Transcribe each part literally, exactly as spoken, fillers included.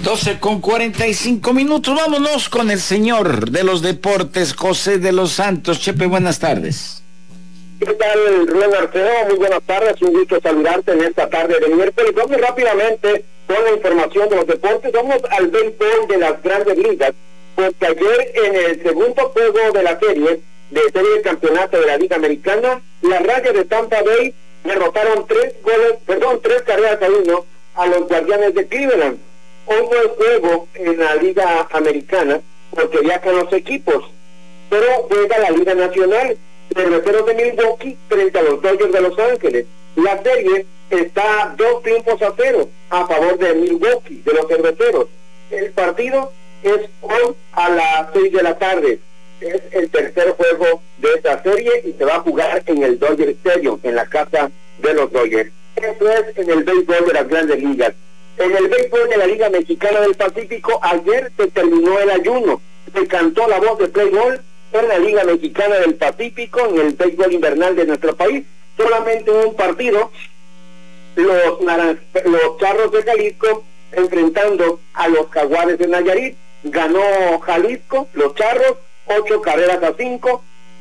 doce con cuarenta y cinco minutos. Vámonos con el señor de los deportes, José de los Santos. Chepe, buenas tardes. ¿Qué tal, Rubén Arceo? Muy buenas tardes, un gusto saludarte en esta tarde de miércoles. Vamos rápidamente con la información de los deportes. Vamos al béisbol de las grandes ligas, porque ayer en el segundo juego de la serie, de serie de campeonato de la Liga Americana, las Rayas de Tampa Bay derrotaron tres goles, perdón, tres carreras a uno a los Guardianes de Cleveland. Hoy no es juego en la Liga Americana, porque viajan los equipos, pero juega la Liga Nacional. Cerveceros de Milwaukee frente a los Dodgers de Los Ángeles. La serie está dos triunfos a cero a favor de Milwaukee, de los cerveceros. El partido es hoy a las seis de la tarde. Es el tercer juego de esta serie y se va a jugar en el Dodger Stadium, en la casa de los Dodgers. Eso es en el béisbol de las grandes ligas. En el béisbol de la Liga Mexicana del Pacífico, ayer se terminó el ayuno. Se cantó la voz de play ball en la Liga Mexicana del Pacífico, en el béisbol invernal de nuestro país. Solamente en un partido, los, naran- los Charros de Jalisco enfrentando a los Jaguares de Nayarit. Ganó Jalisco, los Charros, ocho carreras a cinco.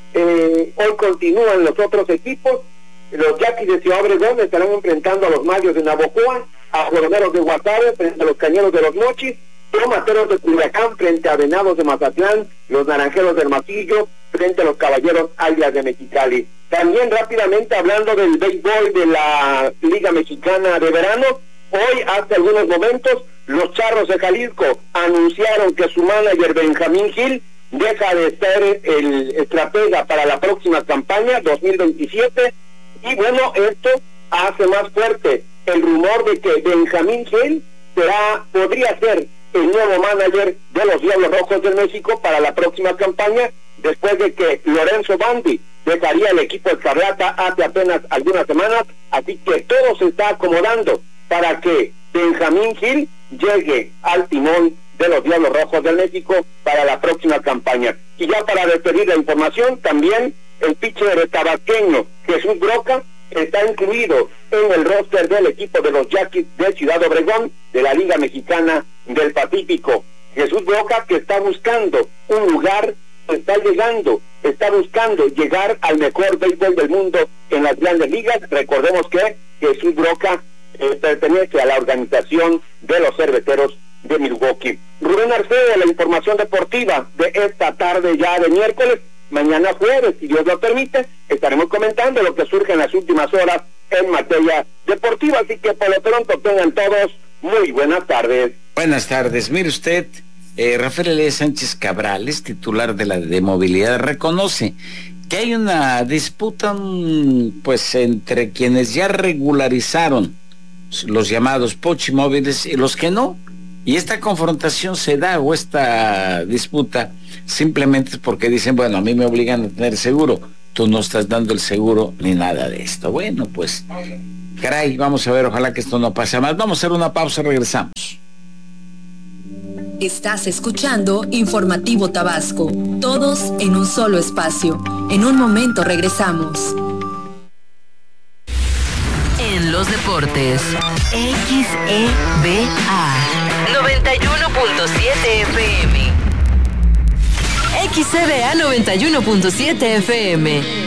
Eh, hoy continúan los otros equipos. Los Yaquis de Ciudad Obregón estarán enfrentando a los Mayos de Navojoa, a Jorneros de Guasave frente a los Cañeros de los Mochis, Tomateros de Culiacán frente a Venados de Mazatlán, los Naranjeros del Matillo frente a los Caballeros Águilas de Mexicali. También rápidamente hablando del béisbol de la Liga Mexicana de Verano, hoy hace algunos momentos los Charros de Jalisco anunciaron que su manager Benjamín Gil deja de ser el estratega para la próxima campaña dos mil veintisiete, y bueno, esto hace más fuerte el rumor de que Benjamín Gil será, podría ser el nuevo manager de los Diablos Rojos de México para la próxima campaña, después de que Lorenzo Bandi dejaría el equipo escarlata hace apenas algunas semanas. Así que todo se está acomodando para que Benjamín Gil llegue al timón de los Diablos Rojos de México para la próxima campaña. Y ya para despedir la información, también el pitcher tabasqueño Jesús Broca está incluido en el roster del equipo de los Yaquis de Ciudad Obregón de la Liga Mexicana del Pacífico. Jesús Broca, que está buscando un lugar, está llegando, está buscando llegar al mejor béisbol del mundo en las grandes ligas. Recordemos que Jesús Broca eh, pertenece a la organización de los Cerveceros de Milwaukee. Rubén Arceo, la información deportiva de esta tarde ya de miércoles. Mañana jueves, si Dios lo permite, estaremos comentando lo que surge en las últimas horas en materia deportiva. Así que por lo pronto tengan todos muy buenas tardes. Buenas tardes. Mire usted, eh, Rafael Elías Sánchez Cabrales, titular de la de movilidad, reconoce que hay una disputa pues entre quienes ya regularizaron los llamados pochimóviles y los que no. Y esta confrontación se da, o esta disputa, simplemente es porque dicen, bueno, a mí me obligan a tener seguro, tú no estás dando el seguro ni nada de esto. Bueno, pues, caray, vamos a ver, ojalá que esto no pase más. Vamos a hacer una pausa, regresamos. Estás escuchando Informativo Tabasco, todos en un solo espacio. En un momento regresamos. En los deportes, X E B A noventa y uno punto siete F M. X E B A noventa y uno punto siete F M.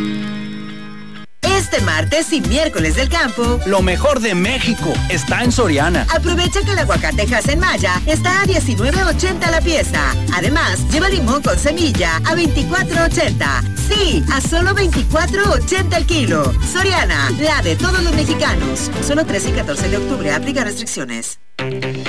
Este martes y miércoles del campo, lo mejor de México está en Soriana. Aprovecha que el aguacatejas en Maya está a diecinueve ochenta la pieza. Además, lleva limón con semilla a veinticuatro ochenta. Sí, a solo veinticuatro ochenta el kilo. Soriana, la de todos los mexicanos. Solo trece y catorce de octubre, aplica restricciones.